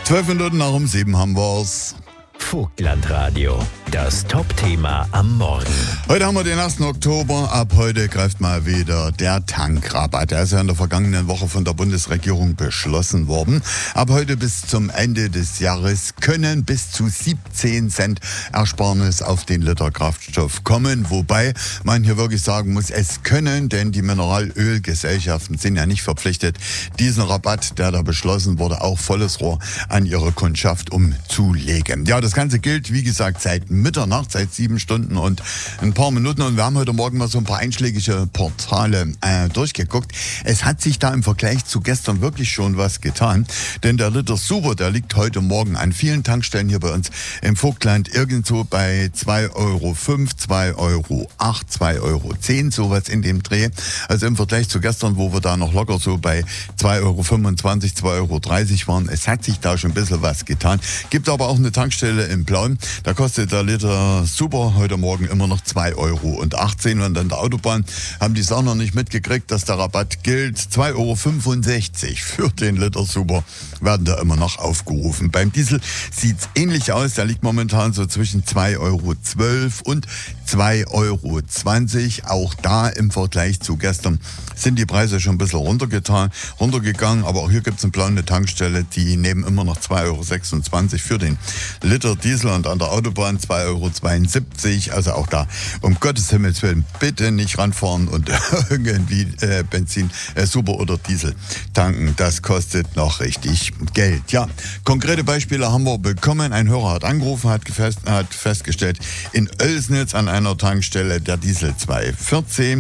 12 Minuten nach um 7 haben wir's. Vogtlandradio, das Top-Thema am Morgen. Heute haben wir den 1. Oktober. Ab heute greift mal wieder der Tankrabatt. Der ist ja in der vergangenen Woche von der Bundesregierung beschlossen worden. Ab heute bis zum Ende des Jahres können bis zu 17 Cent Ersparnis auf den Liter Kraftstoff kommen. Wobei man hier wirklich sagen muss, es können, denn die Mineralölgesellschaften sind ja nicht verpflichtet, diesen Rabatt, der da beschlossen wurde, auch volles Rohr an ihre Kundschaft umzulegen. Ja, das Ganze gilt, wie gesagt, seit Mitternacht, seit 7 Stunden und ein paar Minuten. Und wir haben heute Morgen mal so ein paar einschlägige Portale durchgeguckt. Es hat sich da im Vergleich zu gestern wirklich schon was getan. Denn der Liter Super, der liegt heute Morgen an vielen Tankstellen hier bei uns im Vogtland irgendwo bei 2,05 Euro, 2,08 Euro, 2,10 Euro, sowas in dem Dreh. Also im Vergleich zu gestern, wo wir da noch locker so bei 2,25 Euro, 2,30 Euro waren. Es hat sich da schon ein bisschen was getan. Gibt aber auch eine Tankstelle im Blauen. Da kostet der Liter Super heute Morgen immer noch 2,18 Euro. Und an der Autobahn haben die es auch noch nicht mitgekriegt, dass der Rabatt gilt. 2,65 Euro für den Liter Super werden da immer noch aufgerufen. Beim Diesel sieht es ähnlich aus. Der liegt momentan so zwischen 2,12 Euro und 2,20 Euro. Auch da im Vergleich zu gestern sind die Preise schon ein bisschen runtergegangen. Aber auch hier gibt es eine blaue Tankstelle, die nehmen immer noch 2,26 Euro für den Liter Diesel und an der Autobahn 2,72 Euro. Also auch da, um Gottes Himmels Willen, bitte nicht ranfahren und irgendwie Benzin, Super oder Diesel tanken. Das kostet noch richtig Geld. Ja, konkrete Beispiele haben wir bekommen. Ein Hörer hat angerufen, hat festgestellt, in Oelsnitz an einer Tankstelle der Diesel 2,14,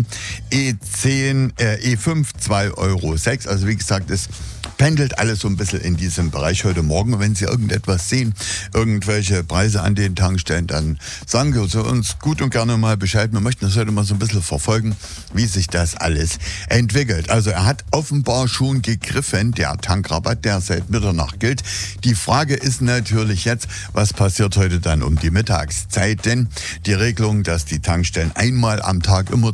E5 2,06 Euro. Also wie gesagt, es pendelt alles so ein bisschen in diesem Bereich heute Morgen. Wenn Sie irgendetwas sehen, irgendwelche Preise an den Tankstellen, dann sagen Sie uns gut und gerne mal Bescheid. Wir möchten das heute mal so ein bisschen verfolgen, wie sich das alles entwickelt. Also er hat offenbar schon gegriffen, der Tankrabatt, der seit Mitternacht gilt. Die Frage ist natürlich jetzt, was passiert heute dann um die Mittagszeit? Denn die Regelung, dass die Tankstellen einmal am Tag immer